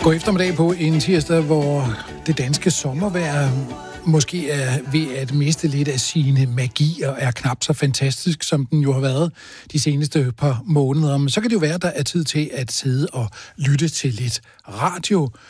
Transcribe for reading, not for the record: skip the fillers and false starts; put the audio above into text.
God eftermiddag på en tirsdag, hvor det danske sommervejr måske er ved at miste lidt af sine magier, er knap så fantastisk, som den jo har været de seneste par måneder. Men så kan det jo være, at der er tid til at sidde og lytte til lidt radio.